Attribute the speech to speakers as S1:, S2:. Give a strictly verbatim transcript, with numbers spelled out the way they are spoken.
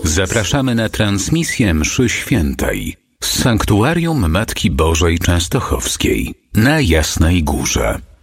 S1: Zapraszamy na transmisję mszy świętej z Sanktuarium Matki Bożej Częstochowskiej na Jasnej Górze.